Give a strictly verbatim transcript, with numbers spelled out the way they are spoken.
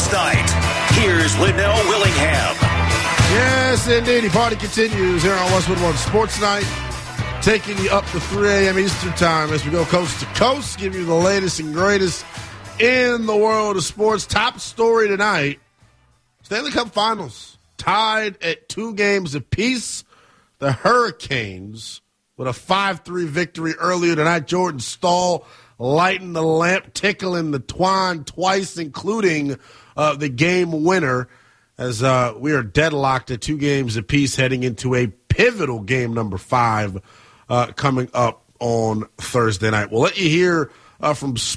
Sports Night. Here's Linnell Willingham. Yes, indeed. The party continues here on Westwood One Sports Night, taking you up to three a.m. Eastern Time as we go coast to coast, give you the latest and greatest in the world of sports. Top story tonight, Stanley Cup Finals, tied at two games apiece. The Hurricanes with a five three victory earlier tonight. Jordan Staal lighting the lamp, tickling the twine twice, including uh, the game winner, as uh, we are deadlocked at two games apiece heading into a pivotal game number five uh, coming up on Thursday night. We'll let you hear uh, from